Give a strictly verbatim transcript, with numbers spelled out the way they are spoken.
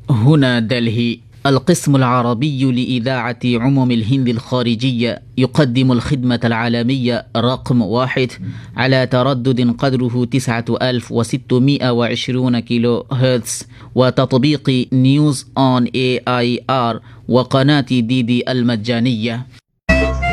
هنا دلهي. القسم العربي لإذاعة عموم الهند الخارجية يقدم الخدمة العالمية رقم واحد على تردد قدره تسعة آلاف وستمائة وعشرين كيلو هرتز، وتطبيق نيوز أون إيه آي آر وقناة دي دي المجانية.